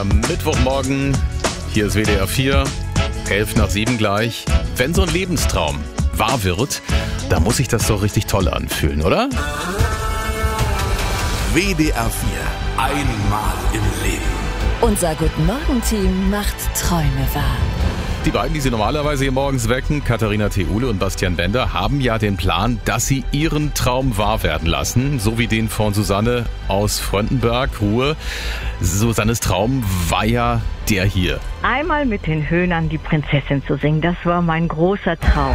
Am Mittwochmorgen, hier ist WDR 4, 6:11 gleich. Wenn so ein Lebenstraum wahr wird, dann muss sich das doch richtig toll anfühlen, oder? WDR 4, einmal im Leben. Unser Guten-Morgen-Team macht Träume wahr. Die beiden, die Sie normalerweise hier morgens wecken, Katharina Theule und Bastian Bender, haben ja den Plan, dass sie ihren Traum wahr werden lassen. So wie den von Susanne aus Fröndenberg, Ruhr. Susannes Traum war ja der hier. Einmal mit den Höhnern die Prinzessin zu singen, das war mein großer Traum.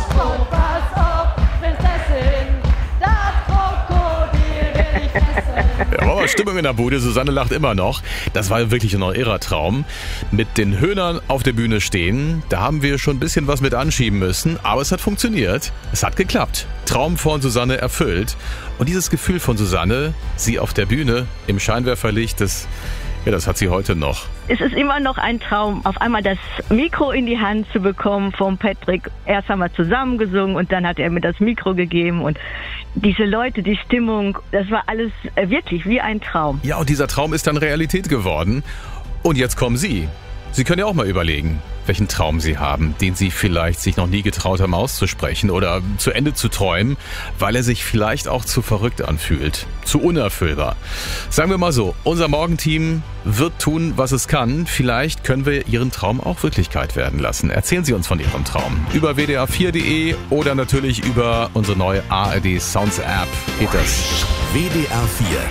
Ja, war Stimmung in der Bude, Susanne lacht immer noch. Das war wirklich ein irrer Traum. Mit den Höhnern auf der Bühne stehen, da haben wir schon ein bisschen was mit anschieben müssen, aber es hat funktioniert. Es hat geklappt. Traum von Susanne erfüllt. Und dieses Gefühl von Susanne, sie auf der Bühne im Scheinwerferlicht, das hat sie heute noch. Es ist immer noch ein Traum, auf einmal das Mikro in die Hand zu bekommen von Patrick. Erst haben wir zusammen gesungen und dann hat er mir das Mikro gegeben und diese Leute, die Stimmung, das war alles wirklich wie ein Traum. Ja, und dieser Traum ist dann Realität geworden. Und jetzt kommen Sie. Sie können ja auch mal überlegen, welchen Traum Sie haben, den Sie vielleicht sich noch nie getraut haben auszusprechen oder zu Ende zu träumen, weil er sich vielleicht auch zu verrückt anfühlt, zu unerfüllbar. Sagen wir mal so, unser Morgenteam wird tun, was es kann. Vielleicht können wir Ihren Traum auch Wirklichkeit werden lassen. Erzählen Sie uns von Ihrem Traum. Über wdr4.de oder natürlich über unsere neue ARD Sounds App geht das. WDR 4